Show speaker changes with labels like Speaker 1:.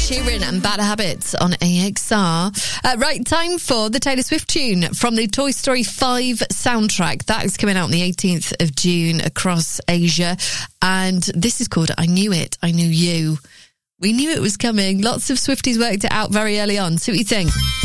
Speaker 1: Sheeran and Bad Habits on AXR. Right, time for the Taylor Swift tune from the Toy Story 5 soundtrack. That is coming out on the 18th of June across Asia. And this is called I Knew It, I Knew You. We knew it was coming. Lots of Swifties worked it out very early on. See what you think.